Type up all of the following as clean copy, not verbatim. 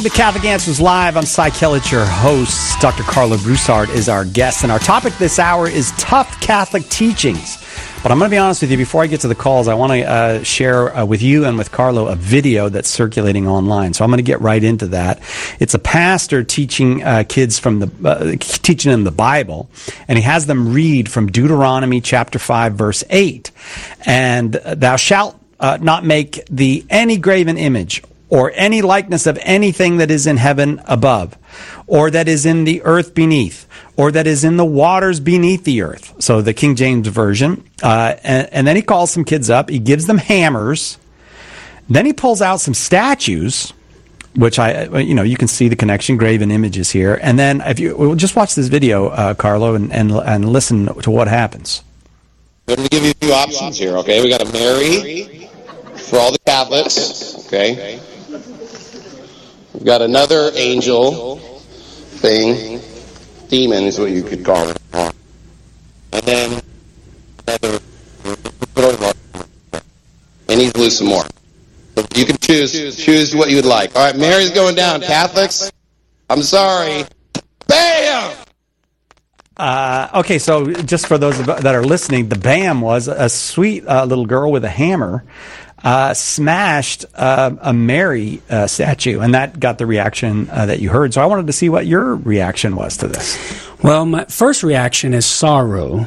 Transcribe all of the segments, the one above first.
The Catholic Answers Live. I'm Cy Kellett, your host. Dr. Carlo Broussard is our guest, and our topic this hour is tough Catholic teachings. But I'm going to be honest with you, before I get to the calls, I want to share with you and with Carlo a video that's circulating online. So I'm going to get right into that. It's a pastor teaching kids teaching them the Bible, and he has them read from Deuteronomy chapter 5, verse 8. And thou shalt not make thee any graven image, or any likeness of anything that is in heaven above, or that is in the earth beneath, or that is in the waters beneath the earth. So the King James Version. And then he calls some kids up. He gives them hammers. Then he pulls out some statues, which you can see the connection, graven images here. And then we'll just watch this video, Carlo, and listen to what happens. I'm going to give you a few options here, okay? We got a Mary for all the Catholics, okay? We've got another angel thing. Demon is what you could call it. And then another. And he's lose some more. So you can choose what you would like. All right, Mary's going down. Catholics, I'm sorry. Bam! Okay, so just for those that are listening, the bam was a sweet little girl with a hammer smashed a Mary statue, and that got the reaction that you heard. So I wanted to see what your reaction was to this. Well, my first reaction is sorrow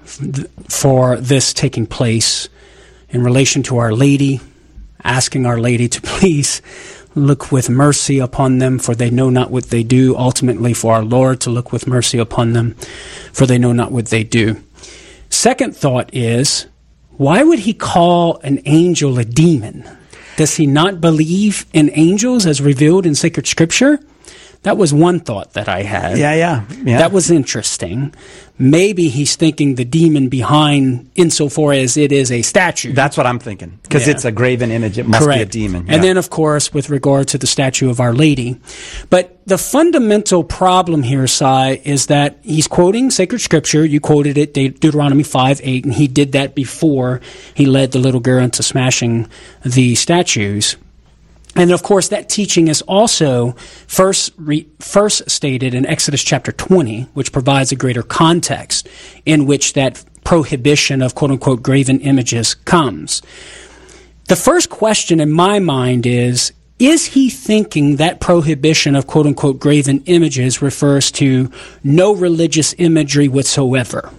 for this taking place in relation to Our Lady, asking Our Lady to please look with mercy upon them, for they know not what they do. Ultimately, for our Lord to look with mercy upon them, for they know not what they do. Second thought is, why would he call an angel a demon? Does he not believe in angels as revealed in sacred scripture? That was one thought that I had. Yeah. That was interesting. Maybe he's thinking the demon behind, insofar as it is a statue. That's what I'm thinking. Because it's a graven image. It must Correct. be a demon. And then, of course, with regard to the statue of Our Lady. But the fundamental problem here, Cy, is that he's quoting sacred scripture. You quoted it, Deuteronomy 5:8, and he did that before he led the little girl into smashing the statues. And, of course, that teaching is also first stated in Exodus chapter 20, which provides a greater context in which that prohibition of quote-unquote graven images comes. The first question in my mind is he thinking that prohibition of quote-unquote graven images refers to no religious imagery whatsoever?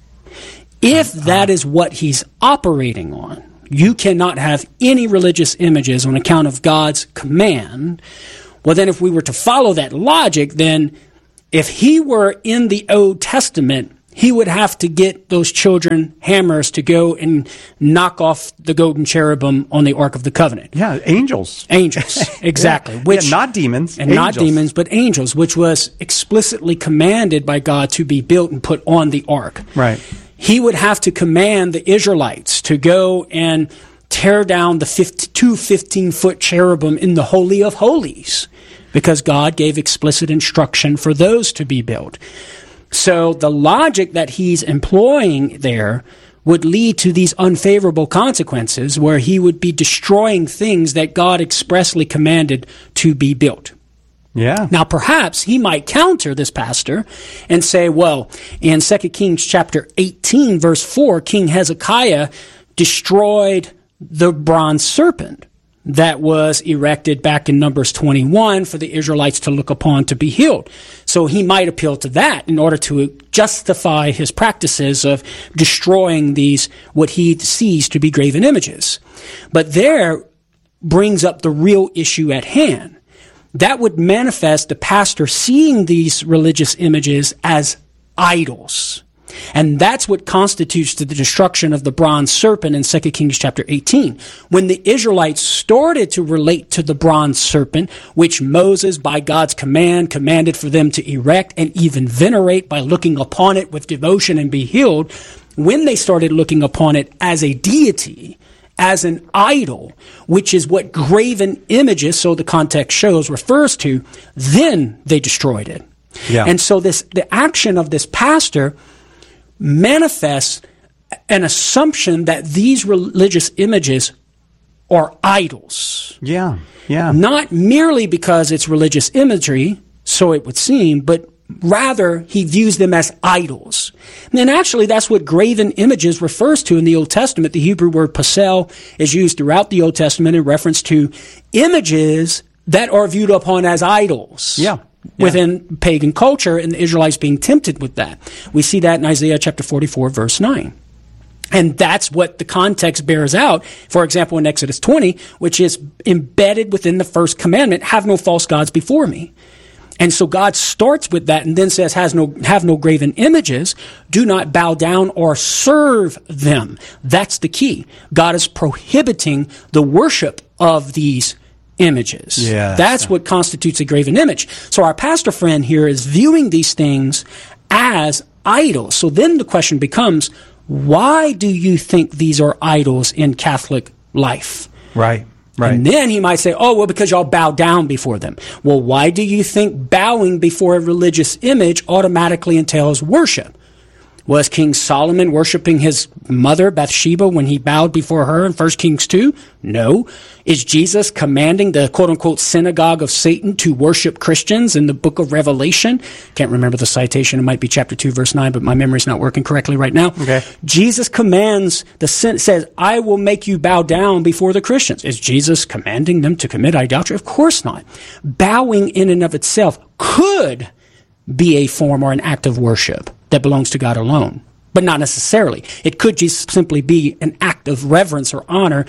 If that is what he's operating on, you cannot have any religious images on account of God's command. Well, then if we were to follow that logic, then if he were in the Old Testament, he would have to get those children hammers to go and knock off the golden cherubim on the Ark of the Covenant. Yeah, angels. Angels, exactly. Which, not demons. And angels. Not demons, but angels, which was explicitly commanded by God to be built and put on the Ark. Right. He would have to command the Israelites to go and tear down the two 15-foot cherubim in the Holy of Holies, because God gave explicit instruction for those to be built. So the logic that he's employing there would lead to these unfavorable consequences where he would be destroying things that God expressly commanded to be built. Yeah. Now, perhaps he might counter this pastor and say, well, in 2 Kings chapter 18, verse 4, King Hezekiah destroyed the bronze serpent that was erected back in Numbers 21 for the Israelites to look upon to be healed. So he might appeal to that in order to justify his practices of destroying these, what he sees to be graven images. But there brings up the real issue at hand. That would manifest the pastor seeing these religious images as idols. And that's what constitutes the destruction of the bronze serpent in 2 Kings chapter 18. When the Israelites started to relate to the bronze serpent, which Moses, by God's command, commanded for them to erect and even venerate by looking upon it with devotion and be healed, when they started looking upon it as a deity, as an idol, which is what graven images, so the context shows, refers to, then they destroyed it. Yeah. And so the action of this pastor manifests an assumption that these religious images are idols. Yeah, yeah. Not merely because it's religious imagery, so it would seem, but rather he views them as idols. And actually that's what graven images refers to in the Old Testament. The Hebrew word pasel is used throughout the Old Testament in reference to images that are viewed upon as idols. Yeah. Within pagan culture, and the Israelites being tempted with that. We see that in Isaiah chapter 44, verse 9. And that's what the context bears out. For example, in Exodus 20, which is embedded within the first commandment, have no false gods before me. And so God starts with that and then says, have no graven images, do not bow down or serve them. That's the key. God is prohibiting the worship of these images. Yes. That's what constitutes a graven image. So our pastor friend here is viewing these things as idols. So then the question becomes, why do you think these are idols in Catholic life? Right. Right. And then he might say, oh, well, because y'all bow down before them. Well, why do you think bowing before a religious image automatically entails worship? Was King Solomon worshiping his mother, Bathsheba, when he bowed before her in 1 Kings 2? No. Is Jesus commanding the quote-unquote synagogue of Satan to worship Christians in the book of Revelation? Can't remember the citation. It might be chapter 2, verse 9, but my memory's not working correctly right now. Okay. Jesus commands, says, I will make you bow down before the Christians. Is Jesus commanding them to commit idolatry? Of course not. Bowing in and of itself could be a form or an act of worship that belongs to God alone, but not necessarily. It could just simply be an act of reverence or honor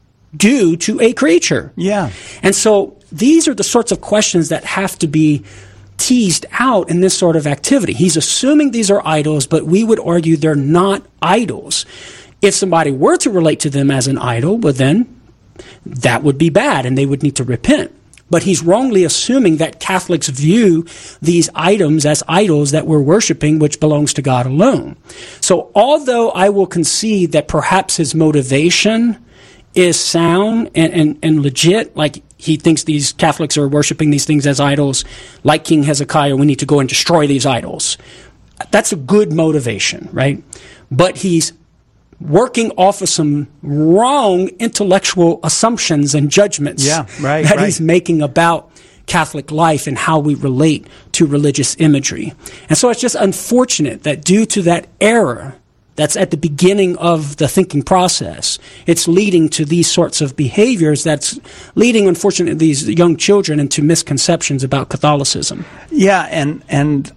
due to a creature. Yeah. And so these are the sorts of questions that have to be teased out in this sort of activity. He's assuming these are idols, but we would argue they're not idols. If somebody were to relate to them as an idol, well then that would be bad and they would need to repent. But he's wrongly assuming that Catholics view these items as idols that we're worshiping, which belongs to God alone. So although I will concede that perhaps his motivation is sound and legit, like he thinks these Catholics are worshiping these things as idols, like King Hezekiah, we need to go and destroy these idols. That's a good motivation, right? But he's working off of some wrong intellectual assumptions and judgments that he's making about Catholic life and how we relate to religious imagery. And so it's just unfortunate that due to that error that's at the beginning of the thinking process, it's leading to these sorts of behaviors that's leading, unfortunately, these young children into misconceptions about Catholicism. Yeah, and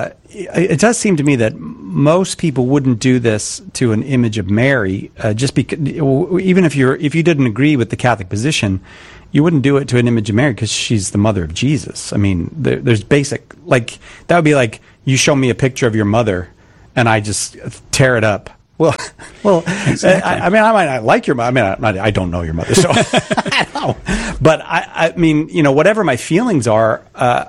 it does seem to me that most people wouldn't do this to an image of Mary, just because, even if you didn't agree with the Catholic position, you wouldn't do it to an image of Mary because she's the mother of Jesus. I mean, there's basic, like, that would be like you show me a picture of your mother and I just tear it up. Well, exactly. I mean, I might not like your mother. I mean, I don't know your mother, so I don't know. But I mean, whatever my feelings are,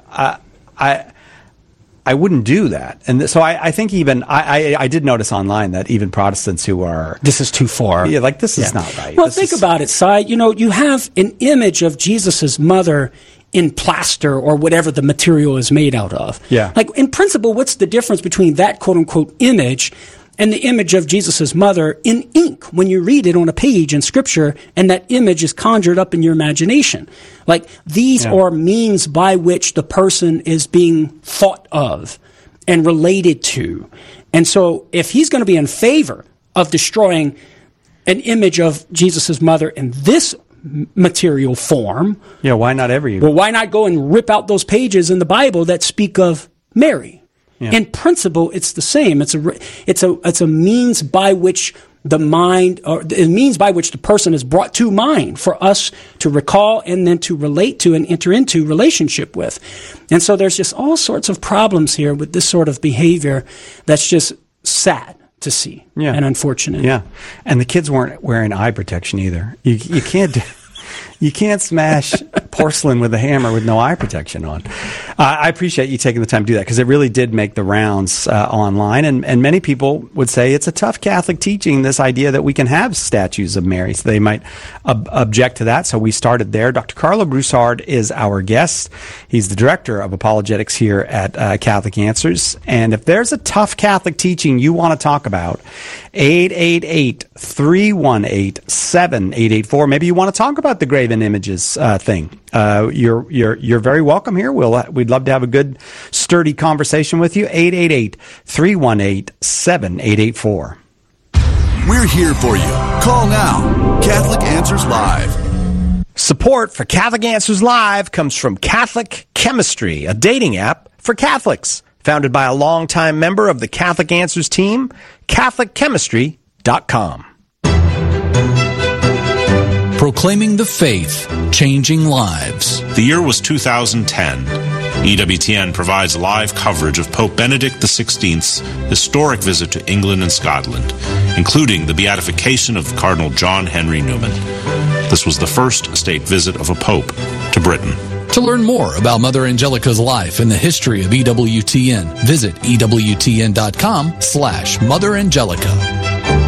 I wouldn't do that. And so I think even, I did notice online that even Protestants who are... This is too far. Yeah, like, this is not right. Well, think about it, Si. You have an image of Jesus' mother in plaster or whatever the material is made out of. Yeah. Like, in principle, what's the difference between that quote-unquote image and the image of Jesus' mother in ink when you read it on a page in Scripture and that image is conjured up in your imagination? Like, these are means by which the person is being thought of and related to. And so if he's going to be in favor of destroying an image of Jesus' mother in this material form... Yeah, why not every... Well, why not go and rip out those pages in the Bible that speak of Mary? Yeah. In principle, it's the same. It's a means by which the mind, or a means by which the person is brought to mind for us to recall and then to relate to and enter into relationship with. And so there's just all sorts of problems here with this sort of behavior that's just sad to see and unfortunate. Yeah, and the kids weren't wearing eye protection either. You can't smash porcelain with a hammer with no eye protection on. I appreciate you taking the time to do that, because it really did make the rounds online. And many people would say it's a tough Catholic teaching, this idea that we can have statues of Mary. So they might object to that. So we started there. Dr. Carlo Broussard is our guest. He's the director of apologetics here at Catholic Answers. And if there's a tough Catholic teaching you want to talk about, 888-318-7884. Maybe you want to talk about the graven images thing. You're very welcome here. We'd love to have a good, sturdy conversation with you. 888-318-7884. We're here for you. Call now. Catholic Answers Live. Support for Catholic Answers Live comes from Catholic Chemistry, a dating app for Catholics. Founded by a longtime member of the Catholic Answers team, CatholicChemistry.com. Proclaiming the faith, changing lives. The year was 2010. EWTN provides live coverage of Pope Benedict XVI's historic visit to England and Scotland, including the beatification of Cardinal John Henry Newman. This was the first state visit of a pope to Britain. To learn more about Mother Angelica's life and the history of EWTN, visit EWTN.com/Mother Angelica.